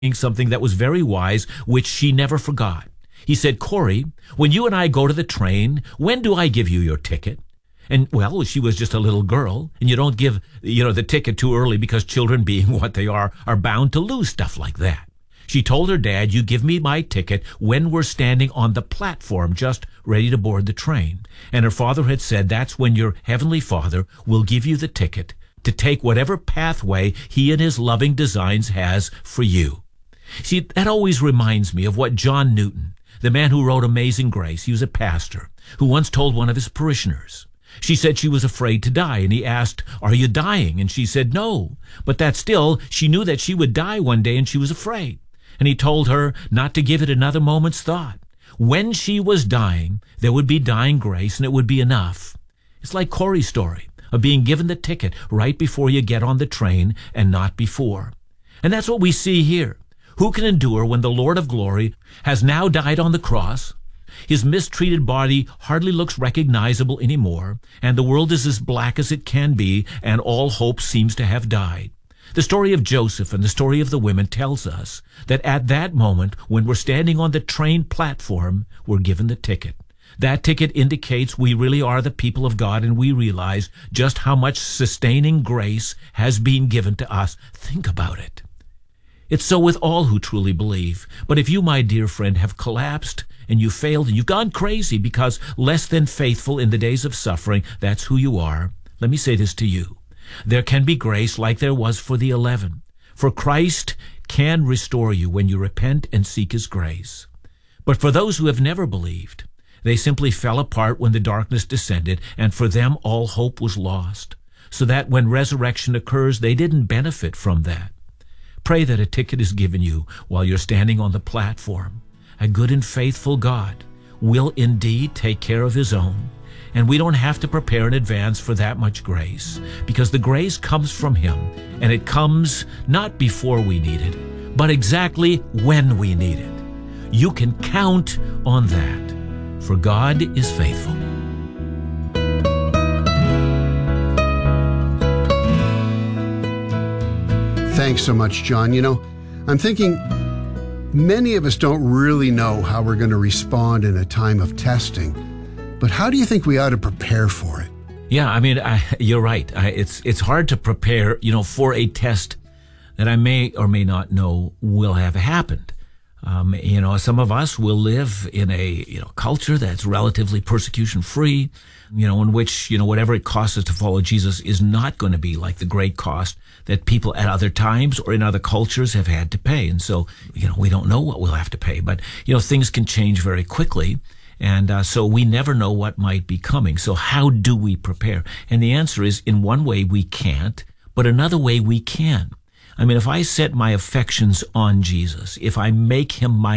something that was very wise, which she never forgot. He said, Corey, when you and I go to the train, when do I give you your ticket? And, well, she was just a little girl, and you don't give, the ticket too early because children, being what they are bound to lose stuff like that. She told her dad, you give me my ticket when we're standing on the platform just ready to board the train. And her father had said, that's when your heavenly Father will give you the ticket to take whatever pathway he in his loving designs has for you. See, that always reminds me of what John Newton, the man who wrote Amazing Grace, he was a pastor, who once told one of his parishioners. She said she was afraid to die, and he asked, are you dying? And she said, no. But that still, she knew that she would die one day, and she was afraid. And he told her not to give it another moment's thought. When she was dying, there would be dying grace, and it would be enough. It's like Corey's story of being given the ticket right before you get on the train and not before. And that's what we see here. Who can endure when the Lord of glory has now died on the cross? His mistreated body hardly looks recognizable anymore, and the world is as black as it can be, and all hope seems to have died. The story of Joseph and the story of the women tells us that at that moment, when we're standing on the train platform, we're given the ticket. That ticket indicates we really are the people of God, and we realize just how much sustaining grace has been given to us. Think about it. It's so with all who truly believe. But if you, my dear friend, have collapsed and you failed and you've gone crazy because less than faithful in the days of suffering, that's who you are. Let me say this to you. There can be grace like there was for the 11. For Christ can restore you when you repent and seek his grace. But for those who have never believed, they simply fell apart when the darkness descended, and for them all hope was lost, so that when resurrection occurs, they didn't benefit from that. Pray that a ticket is given you while you're standing on the platform. A good and faithful God will indeed take care of his own, and we don't have to prepare in advance for that much grace, because the grace comes from him, and it comes not before we need it, but exactly when we need it. You can count on that, for God is faithful. Thanks so much, John. I'm thinking many of us don't really know how we're going to respond in a time of testing, but how do you think we ought to prepare for it? Yeah, you're right. It's hard to prepare, for a test that I may or may not know will have happened. Some of us will live in a, culture that's relatively persecution-free, in which, whatever it costs us to follow Jesus is not going to be like the great cost that people at other times or in other cultures have had to pay. And so, we don't know what we'll have to pay, but, things can change very quickly. And so we never know what might be coming. So how do we prepare? And the answer is, in one way we can't, but another way we can. If I set my affections on Jesus, if I make him my